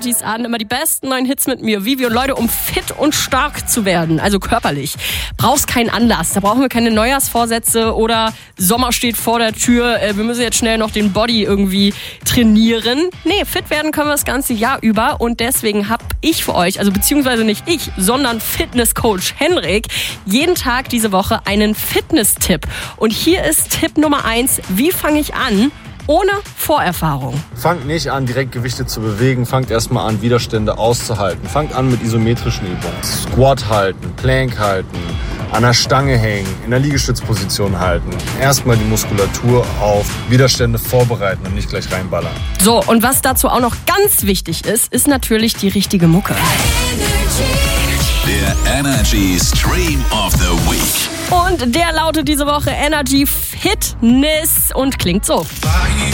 Partys an, immer die besten neuen Hits mit mir, Vivi. Und Leute, um fit und stark zu werden, also körperlich, brauchst keinen Anlass. Da brauchen wir keine Neujahrsvorsätze oder Sommer steht vor der Tür, wir müssen jetzt schnell noch den Body irgendwie trainieren. Nee, fit werden können wir das ganze Jahr über und deswegen habe ich für euch, also beziehungsweise nicht ich, sondern Fitnesscoach Henrik, jeden Tag diese Woche einen Fitness-Tipp. Und hier ist Tipp Nummer 1, wie fange ich an? Ohne Vorerfahrung. Fangt nicht an, direkt Gewichte zu bewegen. Fangt erstmal an, Widerstände auszuhalten. Fangt an mit isometrischen Übungen. Squat halten, Plank halten, an der Stange hängen, in der Liegestützposition halten. Erstmal die Muskulatur auf Widerstände vorbereiten und nicht gleich reinballern. So, und was dazu auch noch ganz wichtig ist natürlich die richtige Mucke. Der Energy Stream of the Week. Und der lautet diese Woche Energy Fitness und klingt so.